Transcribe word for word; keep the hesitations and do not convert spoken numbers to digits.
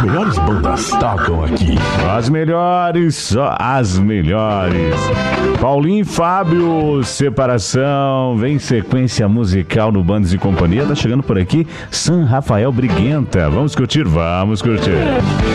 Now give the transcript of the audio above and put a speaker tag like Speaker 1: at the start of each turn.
Speaker 1: As melhores bandas tocam aqui.
Speaker 2: As melhores, só as melhores. Paulinho e Fábio, Separação. Vem sequência musical no Bandas e Companhia. Tá chegando por aqui San Rafael Briguenta. Vamos curtir? Vamos curtir.